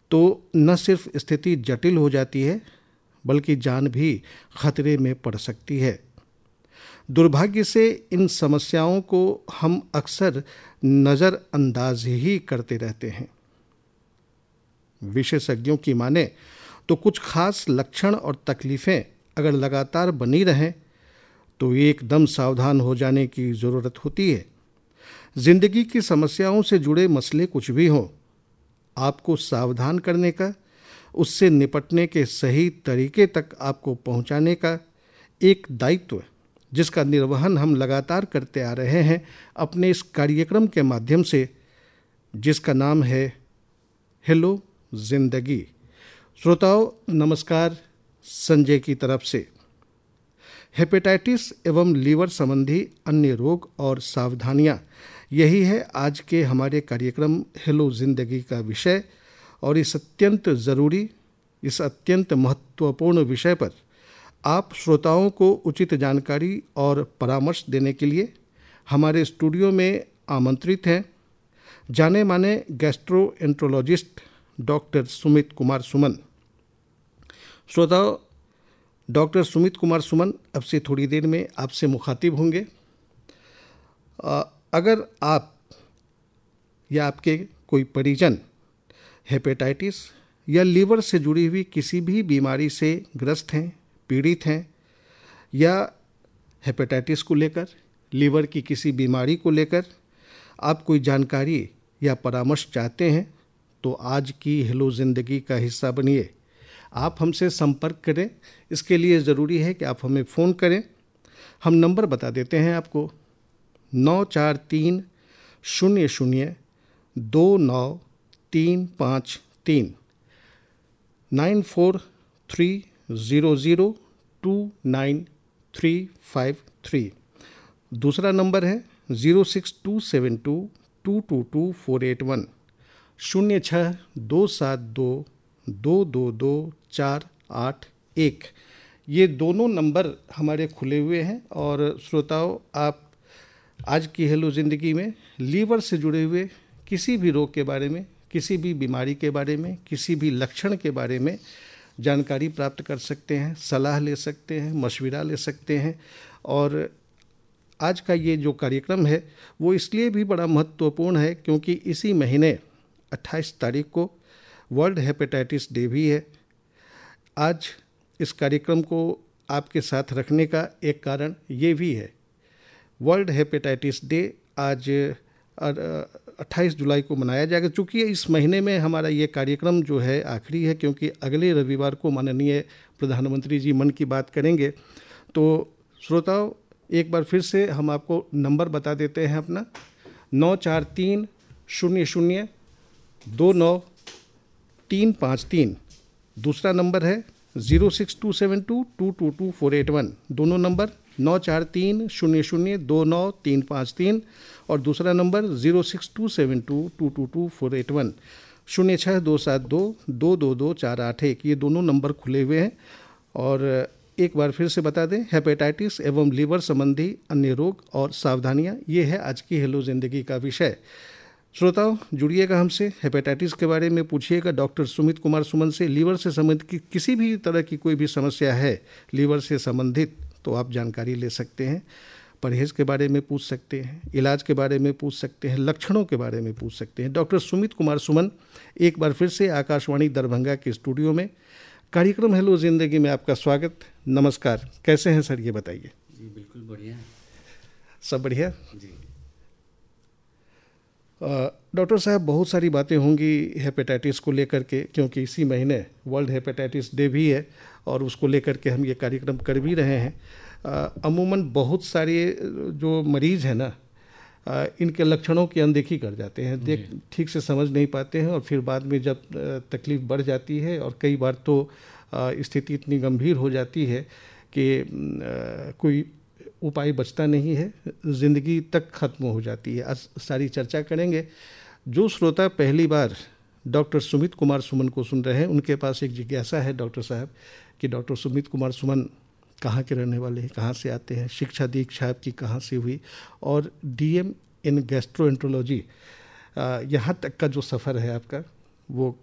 तो न सिर्फ स्थिति जटिल हो जाती है बल्कि जान भी खतरे में पड़ सकती है। दुर्भाग्य से इन समस्याओं को हम अक्सर नज़रअंदाज ही करते रहते हैं। विशेषज्ञों की माने तो कुछ खास लक्षण और तकलीफ़ें अगर लगातार बनी रहें तो एकदम सावधान हो जाने की ज़रूरत होती है। ज़िंदगी की समस्याओं से जुड़े मसले कुछ भी हों, आपको सावधान करने का, उससे निपटने के सही तरीके तक आपको पहुंचाने का एक दायित्व, जिसका निर्वहन हम लगातार करते आ रहे हैं अपने इस कार्यक्रम के माध्यम से, जिसका नाम है हेलो जिंदगी। श्रोताओं नमस्कार, संजय की तरफ से। हेपेटाइटिस एवं लीवर संबंधी अन्य रोग और सावधानियां, यही है आज के हमारे कार्यक्रम हेलो जिंदगी का विषय। और इस अत्यंत ज़रूरी, इस अत्यंत महत्वपूर्ण विषय पर आप श्रोताओं को उचित जानकारी और परामर्श देने के लिए हमारे स्टूडियो में आमंत्रित हैं जाने माने गैस्ट्रोएंट्रोलॉजिस्ट डॉक्टर सुमित कुमार सुमन। श्रोताओं, डॉक्टर सुमित कुमार सुमन अब से थोड़ी देर में आपसे मुखातिब होंगे। अगर आप या आपके कोई परिजन हेपेटाइटिस या लीवर से जुड़ी हुई किसी भी बीमारी से ग्रस्त हैं, पीड़ित हैं, या हेपेटाइटिस को लेकर, लीवर की किसी बीमारी को लेकर आप कोई जानकारी या परामर्श चाहते हैं, तो आज की हेलो ज़िंदगी का हिस्सा बनिए। आप हमसे संपर्क करें। इसके लिए ज़रूरी है कि आप हमें फ़ोन करें। हम नंबर बता देते हैं आपको, 9430029353, 9430029353। दूसरा नंबर है 06272222481, 062722222481। ये दोनों नंबर हमारे खुले हुए हैं। और श्रोताओं, आप आज की हेलो ज़िंदगी में लीवर से जुड़े हुए किसी भी रोग के बारे में, किसी भी बीमारी के बारे में, किसी भी लक्षण के बारे में जानकारी प्राप्त कर सकते हैं, सलाह ले सकते हैं, मशविरा ले सकते हैं। और आज का ये जो कार्यक्रम है वो इसलिए भी बड़ा महत्वपूर्ण है क्योंकि इसी महीने 28 तारीख को वर्ल्ड हेपेटाइटिस डे भी है। आज इस कार्यक्रम को आपके साथ रखने का एक कारण ये भी है। वर्ल्ड हेपेटाइटिस डे आज 28 जुलाई को मनाया जाएगा। चूँकि इस महीने में हमारा ये कार्यक्रम जो है आखिरी है, क्योंकि अगले रविवार को माननीय प्रधानमंत्री जी मन की बात करेंगे। तो श्रोताओं, एक बार फिर से हम आपको नंबर बता देते हैं अपना, 9430029353। दूसरा नंबर है 06272222481। दोनों नंबर 9430029353 और दूसरा नंबर 06272222481, 06272222481। ये दोनों नंबर खुले हुए हैं। और एक बार फिर से बता दें, हेपेटाइटिस एवं लीवर संबंधी अन्य रोग और सावधानियां, ये है आज की हेलो ज़िंदगी का विषय। श्रोताओं, जुड़िएगा हमसे, हेपेटाइटिस के बारे में पूछिएगा डॉक्टर सुमित कुमार सुमन से। लीवर से संबंधित किसी भी तरह की कोई भी समस्या है लीवर से संबंधित, तो आप जानकारी ले सकते हैं। परहेज़ के बारे में पूछ सकते हैं, इलाज के बारे में पूछ सकते हैं, लक्षणों के बारे में पूछ सकते हैं। डॉक्टर सुमित कुमार सुमन एक बार फिर से आकाशवाणी दरभंगा के स्टूडियो में कार्यक्रम हेलो ज़िंदगी में आपका स्वागत। नमस्कार, कैसे हैं सर, ये बताइए। जी बिल्कुल बढ़िया, सब बढ़िया जी। डॉक्टर साहब, बहुत सारी बातें होंगी हेपेटाइटिस को लेकर के, क्योंकि इसी महीने वर्ल्ड हेपेटाइटिस डे भी है और उसको लेकर के हम ये कार्यक्रम कर भी रहे हैं। अमूमन बहुत सारे जो मरीज़ हैं ना, इनके लक्षणों की अनदेखी कर जाते हैं, ठीक से समझ नहीं पाते हैं, और फिर बाद में जब तकलीफ़ बढ़ जाती है और कई बार तो स्थिति इतनी गंभीर हो जाती है कि कोई उपाय बचता नहीं है, ज़िंदगी तक ख़त्म हो जाती है। आज सारी चर्चा करेंगे। जो श्रोता पहली बार डॉक्टर सुमित कुमार सुमन को सुन रहे हैं, उनके पास एक जिज्ञासा है डॉक्टर साहब कि डॉक्टर सुमित कुमार सुमन कहाँ के रहने वाले हैं, कहाँ से आते हैं, शिक्षा दीक्षा आपकी कहाँ से हुई, और DM इन गैस्ट्रोएंट्रोलॉजी यहाँ तक का जो सफ़र है आपका, वो